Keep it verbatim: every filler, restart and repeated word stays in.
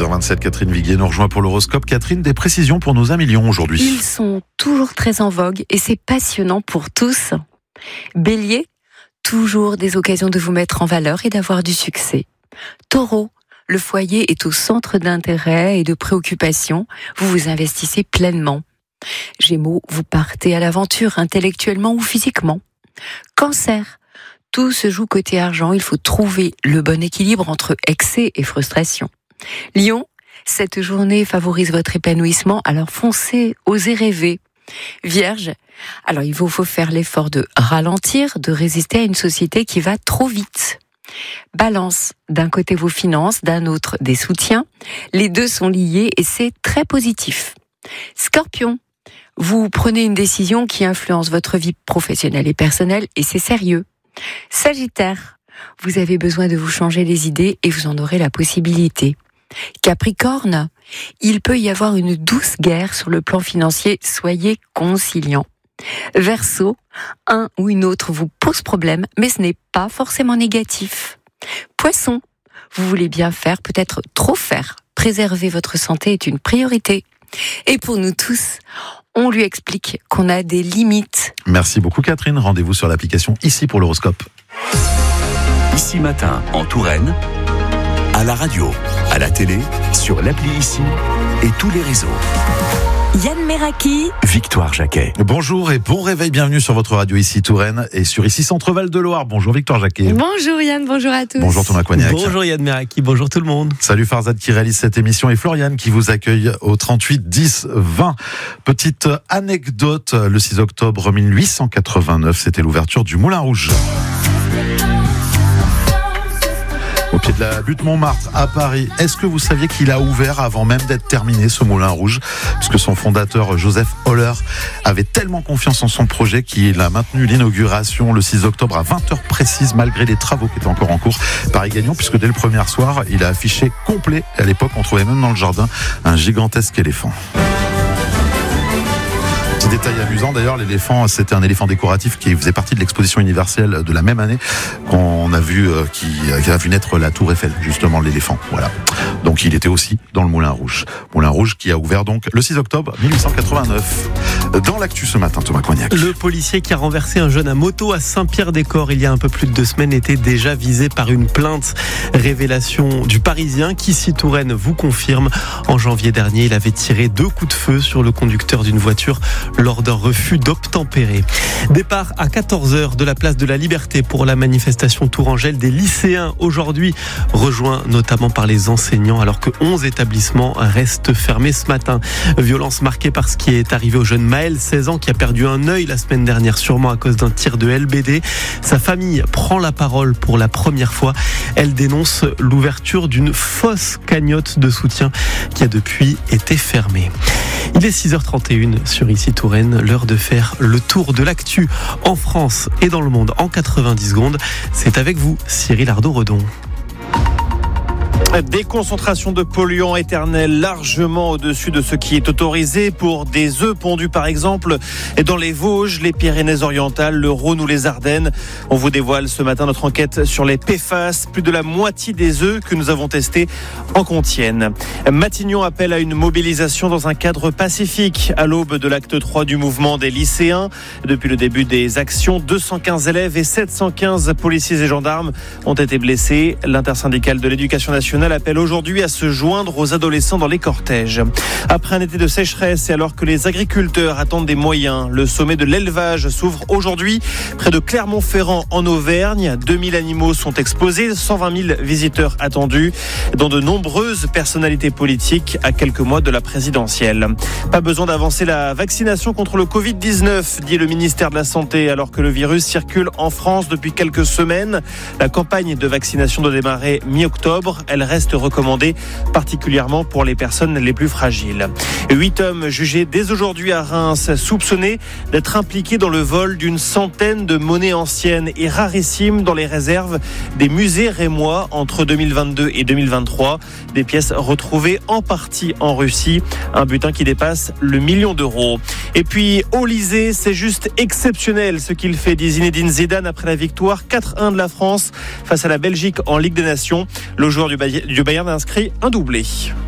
heures vingt-sept, Catherine Viguier nous rejoint pour l'horoscope. Catherine, des précisions pour nos un million aujourd'hui. Ils sont toujours très en vogue et c'est passionnant pour tous. Bélier, toujours des occasions de vous mettre en valeur et d'avoir du succès. Taureau, le foyer est au centre d'intérêt et de préoccupation. Vous vous investissez pleinement. Gémeaux, vous partez à l'aventure intellectuellement ou physiquement. Cancer, tout se joue côté argent. Il faut trouver le bon équilibre entre excès et frustration. Lion, cette journée favorise votre épanouissement, alors foncez, osez rêver. Vierge, alors il vous faut faire l'effort de ralentir, de résister à une société qui va trop vite. Balance, d'un côté vos finances, d'un autre des soutiens. Les deux sont liés et c'est très positif. Scorpion, vous prenez une décision qui influence votre vie professionnelle et personnelle et c'est sérieux. Sagittaire, vous avez besoin de vous changer les idées et vous en aurez la possibilité. Capricorne, il peut y avoir une douce guerre sur le plan financier, soyez conciliant. Verseau, un ou une autre vous pose problème, mais ce n'est pas forcément négatif. Poisson, vous voulez bien faire, peut-être trop faire. Préserver votre santé est une priorité. Et pour nous tous, on lui explique qu'on a des limites. Merci beaucoup Catherine, rendez-vous sur l'application Ici pour l'horoscope. Ici Matin en Touraine, à la radio, à la télé, sur l'appli Ici et tous les réseaux. Yann Meraki, Victoire Jacquet. Bonjour et bon réveil, bienvenue sur votre radio Ici Touraine et sur Ici Centre-Val de Loire. Bonjour Victoire Jacquet. Bonjour Yann, bonjour à tous. Bonjour Thomas Coignac. Bonjour Yann Meraki, bonjour tout le monde. Salut Farzad qui réalise cette émission et Floriane qui vous accueille au trente-huit dix vingt. Petite anecdote, le six octobre mille huit cent quatre-vingt-neuf, c'était l'ouverture du Moulin Rouge. Au pied de la butte Montmartre, à Paris. Est-ce que vous saviez qu'il a ouvert avant même d'être terminé, ce Moulin Rouge, puisque son fondateur, Joseph Holler, avait tellement confiance en son projet qu'il a maintenu l'inauguration le six octobre à vingt heures précises, malgré les travaux qui étaient encore en cours. Paris gagnant, puisque dès le premier soir, il a affiché complet. À l'époque, on trouvait même dans le jardin un gigantesque éléphant. Petit détail amusant d'ailleurs, l'éléphant, c'était un éléphant décoratif qui faisait partie de l'exposition universelle de la même année qu'on a vu, euh, qui, qui a vu naître la Tour Eiffel, justement l'éléphant. Voilà. Donc il était aussi dans le Moulin Rouge. Moulin Rouge qui a ouvert donc le six octobre mille huit cent quatre-vingt-neuf. Dans l'actu ce matin, Thomas Coignac. Le policier qui a renversé un jeune à moto à Saint-Pierre-des-Corps il y a un peu plus de deux semaines était déjà visé par une plainte. Révélation du Parisien qui, Ici Touraine, vous confirme. En janvier dernier, il avait tiré deux coups de feu sur le conducteur d'une voiture lors d'un refus d'obtempérer. Départ à quatorze heures de la place de la Liberté pour la manifestation Tourangelle des lycéens aujourd'hui, rejoint notamment par les enseignants alors que onze établissements restent fermés ce matin. Violence marquée par ce qui est arrivé au jeune Maël, seize ans, qui a perdu un œil la semaine dernière, sûrement à cause d'un tir de L B D. Sa famille prend la parole pour la première fois. Elle dénonce l'ouverture d'une fausse cagnotte de soutien qui a depuis été fermée. Il est six heures trente et une sur Ici Touraine, l'heure de faire le tour de l'actu en France et dans le monde en quatre-vingt-dix secondes. C'est avec vous, Cyril Ardo-Redon. Des concentrations de polluants éternels largement au-dessus de ce qui est autorisé pour des œufs pondus par exemple et dans les Vosges, les Pyrénées-Orientales, le Rhône ou les Ardennes. On vous dévoile ce matin notre enquête sur les P F A S. Plus de la moitié des œufs que nous avons testés en contiennent. Matignon appelle à une mobilisation dans un cadre pacifique à l'aube de l'acte trois du mouvement des lycéens. Depuis le début des actions, deux cent quinze élèves et sept cent quinze policiers et gendarmes ont été blessés. L'intersyndicale de l'éducation nationale appelle aujourd'hui à se joindre aux adolescents dans les cortèges. Après un été de sécheresse et alors que les agriculteurs attendent des moyens, le sommet de l'élevage s'ouvre aujourd'hui près de Clermont-Ferrand en Auvergne. deux mille animaux sont exposés, cent vingt mille visiteurs attendus dans de nombreuses personnalités politiques à quelques mois de la présidentielle. Pas besoin d'avancer la vaccination contre le covid dix-neuf, dit le ministère de la Santé, alors que le virus circule en France depuis quelques semaines. La campagne de vaccination doit démarrer mi-octobre. Elle reste recommandée, particulièrement pour les personnes les plus fragiles. Huit hommes jugés dès aujourd'hui à Reims, soupçonnés d'être impliqués dans le vol d'une centaine de monnaies anciennes et rarissimes dans les réserves des musées rémois entre deux mille vingt-deux et deux mille vingt-trois. Des pièces retrouvées en partie en Russie, un butin qui dépasse le million d'euros. Et puis, au Lisée, c'est juste exceptionnel ce qu'il fait, dit Zinedine Zidane après la victoire quatre un de la France face à la Belgique en Ligue des Nations. Le joueur du Bayern a inscrit un doublé.